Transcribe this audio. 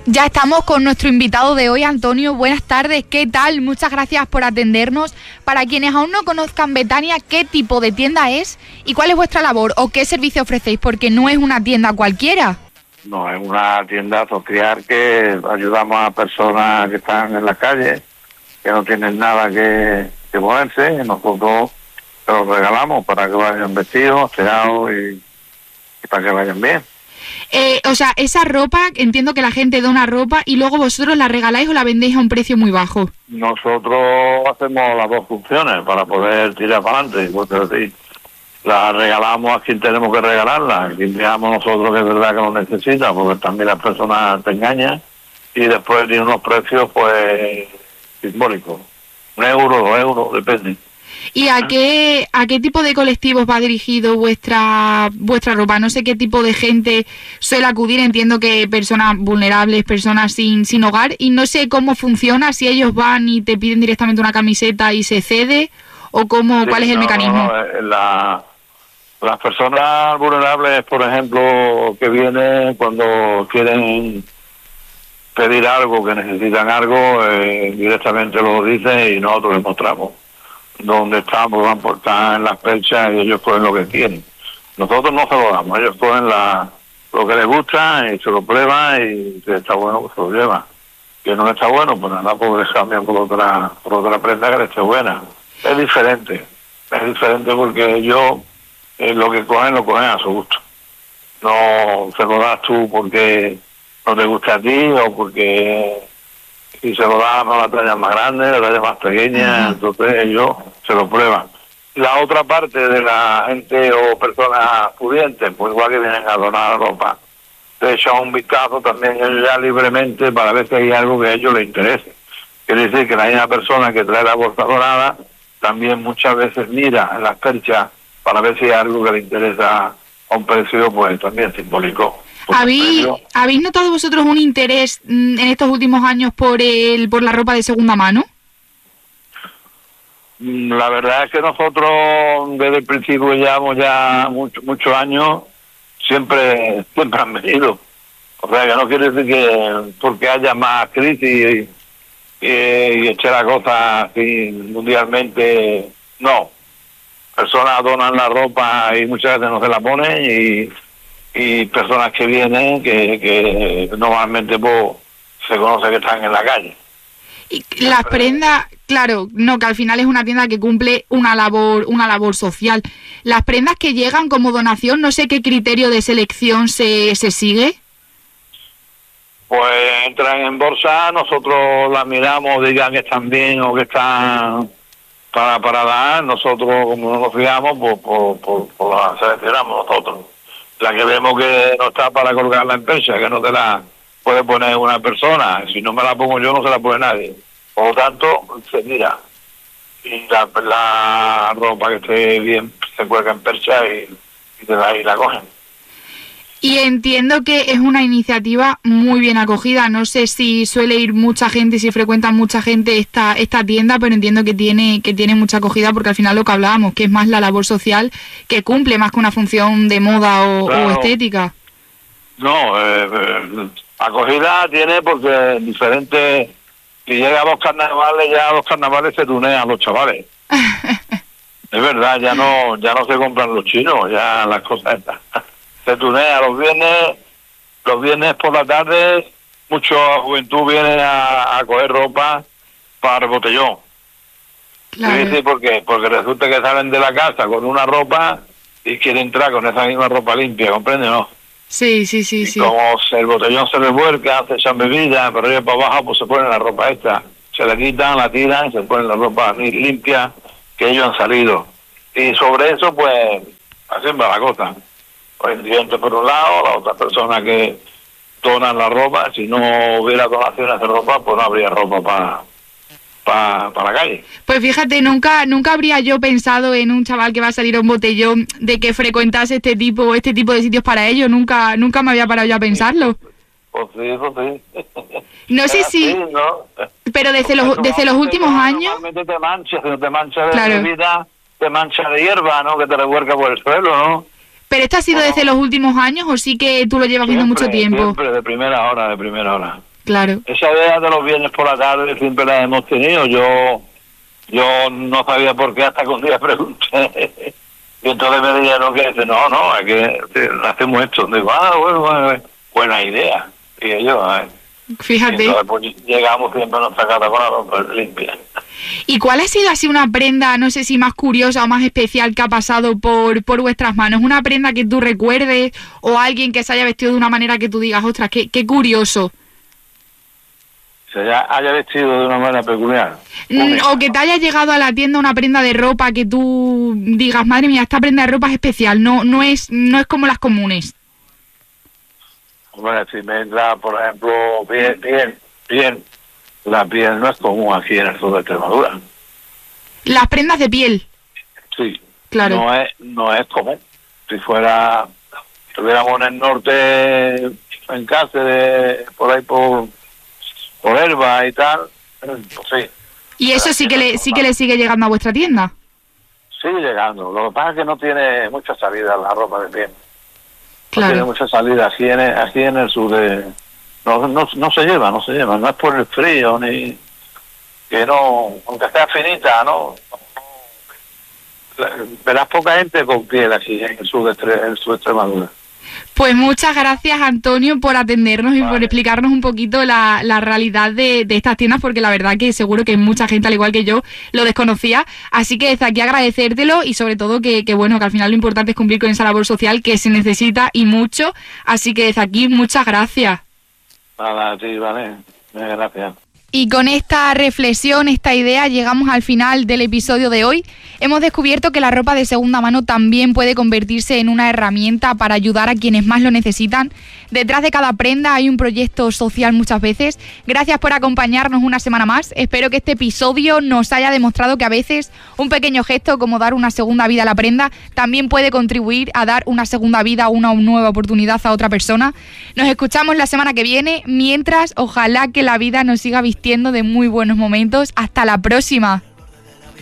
Ya estamos con nuestro invitado de hoy, Antonio. Buenas tardes, ¿qué tal? Muchas gracias por atendernos. Para quienes aún no conozcan Betania, ¿qué tipo de tienda es y cuál es vuestra labor o qué servicio ofrecéis? Porque no es una tienda cualquiera. No, es una tienda social que ayudamos a personas que están en la calle, que no tienen nada que ponerse. Nosotros se los regalamos para que vayan vestidos, aseados y para que vayan bien. O sea, esa ropa, entiendo que la gente dona ropa y luego vosotros la regaláis o la vendéis a un precio muy bajo. Nosotros hacemos las dos funciones para poder tirar para adelante. Pues, la regalamos a quien tenemos que regalarla, a quien veamos nosotros que es verdad que lo necesita, porque también las personas te engañan, y después tiene unos precios pues simbólicos, 1 euro, 2 euros, depende. ¿Y a qué tipo de colectivos va dirigido vuestra ropa? No sé qué tipo de gente suele acudir, entiendo que personas vulnerables, personas sin hogar, y no sé cómo funciona, si ellos van y te piden directamente una camiseta y se cede, o cómo, sí, cuál es el mecanismo. Las personas vulnerables, por ejemplo, que vienen cuando quieren pedir algo, que necesitan algo, directamente lo dicen y nosotros les mostramos dónde están, pues van por estar en las perchas y ellos cogen lo que quieren. Nosotros no se lo damos, ellos cogen lo que les gusta y se lo prueban, y si está bueno pues se lo llevan. Que no está bueno, pues nada, pues les cambian por otra prenda que les esté buena. Es diferente porque ellos lo que cogen lo cogen a su gusto. No se lo das tú porque no te gusta a ti, o porque si se lo das no la talla más grande, la talla más pequeña, entonces ellos se lo prueban. La otra parte de la gente o personas pudientes, pues igual que vienen a donar ropa, te echan un vistazo también ellos ya libremente para ver si hay algo que a ellos les interese. Quiere decir que la misma persona que trae la bolsa dorada también muchas veces mira en las perchas para ver si hay algo que le interesa a un precio pues también simbólico. ¿Habéis notado vosotros un interés en estos últimos años por la ropa de segunda mano? La verdad es que nosotros desde el principio llevamos ya muchos años, siempre han venido. O sea, que no quiere decir que porque haya más crisis y eche la cosa así mundialmente, no. Personas donan la ropa y muchas veces no se la ponen, y personas que vienen que normalmente pues se conoce que están en la calle. Y las prendas, claro, no, que al final es una tienda que cumple una labor social. Las prendas que llegan como donación, no sé qué criterio de selección se sigue. Pues entran en bolsa, nosotros las miramos, digan que están bien o que están para dar, nosotros como no nos fijamos, pues la seleccionamos nosotros. La que vemos que no está para colgar la empresa, que no te la puede poner una persona, si no me la pongo yo no se la pone nadie. Por lo tanto, se mira. Y la ropa que esté bien se cuelga en percha y la cogen. Y entiendo que es una iniciativa muy bien acogida. No sé si suele ir mucha gente, si frecuenta mucha gente esta tienda, pero entiendo que tiene mucha acogida, porque al final lo que hablábamos, que es más la labor social, que cumple más que una función de moda o estética. No, acogida tiene porque diferente. Si llega a los carnavales se tunean los chavales. Es verdad, ya no se compran los chinos, ya las cosas están. Se tunea los viernes por la tarde, mucha juventud viene a coger ropa para el botellón. Claro. ¿Sí? ¿Por qué? Porque resulta que salen de la casa con una ropa y quieren entrar con esa misma ropa limpia, ¿comprende, no? Sí. Como el botellón se revuelca, se echan bebidas, pero arriba para abajo, pues se ponen la ropa esta, se la quitan, la tiran y se ponen la ropa limpia que ellos han salido. Y sobre eso, pues, así va la cosa. Pues el cliente por un lado, la otra persona que dona la ropa. Si no hubiera donaciones de ropa, pues no habría ropa para la calle. Pues fíjate, nunca habría yo pensado en un chaval que va a salir a un botellón de que frecuentase este tipo de sitios para ello. Nunca me había parado yo a pensarlo. Pues sí, eso sí. No sé si... ¿no? Pero desde los últimos años... Normalmente te mancha de claro. bebida, te mancha de hierba, ¿no? Que te revuelca por el suelo, ¿no? ¿Pero esto ha sido desde los últimos años o sí que tú lo llevas viendo mucho tiempo? Siempre, de primera hora. Claro. Esa idea de los viernes por la tarde siempre la hemos tenido. Yo no sabía por qué hasta que un día pregunté. Y entonces me dijeron que dice, no, es que hacemos esto. Digo, bueno, buena idea. Y ellos, fíjate. Y entonces pues, llegamos siempre a nuestra casa con la ropa limpia. ¿Y cuál ha sido así una prenda, no sé si más curiosa o más especial, que ha pasado por vuestras manos? ¿Una prenda que tú recuerdes o alguien que se haya vestido de una manera que tú digas, ostras, qué curioso? Se haya vestido de una manera peculiar. O que te haya llegado a la tienda una prenda de ropa que tú digas, madre mía, esta prenda de ropa es especial, no es como las comunes. Bueno, si me entra, por ejemplo, bien, la piel no es común aquí en el sur de Extremadura. Las prendas de piel. Sí, claro. No es común. Si estuviéramos en el norte, en Cáceres, por ahí por Elba y tal, pues sí. ¿Y eso sí que le sigue llegando a vuestra tienda? Sigue llegando. Lo que pasa es que no tiene mucha salida la ropa de piel. Claro. No tiene mucha salida aquí en el sur de... No se lleva, no es por el frío, ni que no, aunque sea finita, ¿no? Verás poca gente con piel aquí en el sur de Extremadura. Pues muchas gracias, Antonio, por atendernos y por explicarnos un poquito la realidad de estas tiendas, porque la verdad que seguro que mucha gente, al igual que yo, lo desconocía. Así que desde aquí agradecértelo y sobre todo que al final lo importante es cumplir con esa labor social que se necesita y mucho. Así que desde aquí muchas gracias. Nada, sí, vale. Gracias. Y con esta reflexión, esta idea, llegamos al final del episodio de hoy. Hemos descubierto que la ropa de segunda mano también puede convertirse en una herramienta para ayudar a quienes más lo necesitan. Detrás de cada prenda hay un proyecto social muchas veces. Gracias por acompañarnos una semana más. Espero que este episodio nos haya demostrado que a veces un pequeño gesto como dar una segunda vida a la prenda también puede contribuir a dar una segunda vida, una nueva oportunidad a otra persona. Nos escuchamos la semana que viene. Mientras, ojalá que la vida nos siga vistiendo de muy buenos momentos. Hasta la próxima.